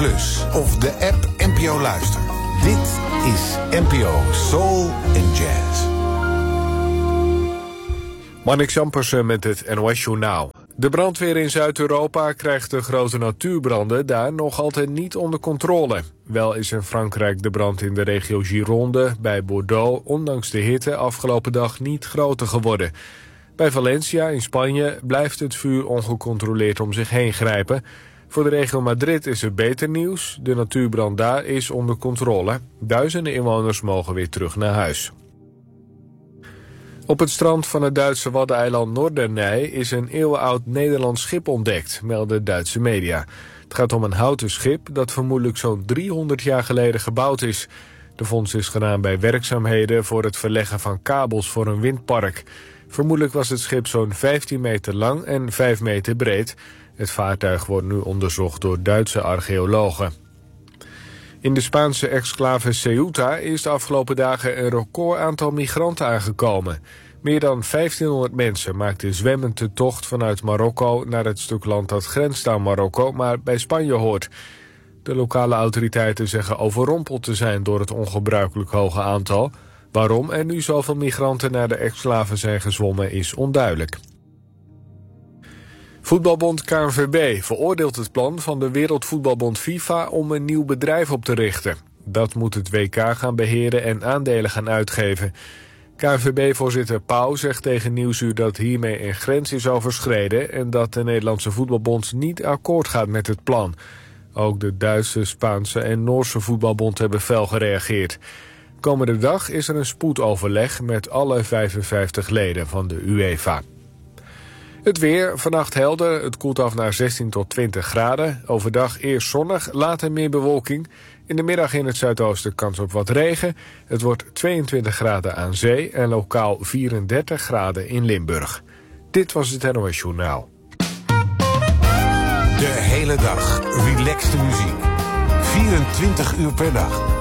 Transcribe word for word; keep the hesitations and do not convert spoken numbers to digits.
Plus of de app N P O Luister. Dit is N P O Soul and Jazz. Marnix Jampersen met het N O S-journaal. De brandweer in Zuid-Europa krijgt de grote natuurbranden daar nog altijd niet onder controle. Wel is in Frankrijk de brand in de regio Gironde bij Bordeaux ondanks de hitte afgelopen dag niet groter geworden. Bij Valencia in Spanje blijft het vuur ongecontroleerd om zich heen grijpen. Voor de regio Madrid is er beter nieuws. De natuurbrand daar is onder controle. Duizenden inwoners mogen weer terug naar huis. Op het strand van het Duitse waddeneiland Norderney is een eeuwenoud Nederlands schip ontdekt, melden Duitse media. Het gaat om een houten schip dat vermoedelijk zo'n driehonderd jaar geleden gebouwd is. De vondst is gedaan bij werkzaamheden voor het verleggen van kabels voor een windpark. Vermoedelijk was het schip zo'n vijftien meter lang en vijf meter breed. Het vaartuig wordt nu onderzocht door Duitse archeologen. In de Spaanse exclave Ceuta is de afgelopen dagen een record aantal migranten aangekomen. Meer dan vijftienhonderd mensen maakten zwemmend de tocht vanuit Marokko naar het stuk land dat grenst aan Marokko, maar bij Spanje hoort. De lokale autoriteiten zeggen overrompeld te zijn door het ongebruikelijk hoge aantal. Waarom er nu zoveel migranten naar de exclave zijn gezwommen is onduidelijk. Voetbalbond K N V B veroordeelt het plan van de Wereldvoetbalbond FIFA om een nieuw bedrijf op te richten. Dat moet het W K gaan beheren en aandelen gaan uitgeven. K N V B-voorzitter Pauw zegt tegen Nieuwsuur dat hiermee een grens is overschreden en dat de Nederlandse voetbalbond niet akkoord gaat met het plan. Ook de Duitse, Spaanse en Noorse voetbalbond hebben fel gereageerd. Komende dag is er een spoedoverleg met alle vijfenvijftig leden van de UEFA. Het weer, vannacht helder, het koelt af naar zestien tot twintig graden. Overdag eerst zonnig, later meer bewolking. In de middag in het zuidoosten kans op wat regen. Het wordt tweeëntwintig graden aan zee en lokaal vierendertig graden in Limburg. Dit was het N O S-journaal. De hele dag relaxte muziek. vierentwintig uur per dag.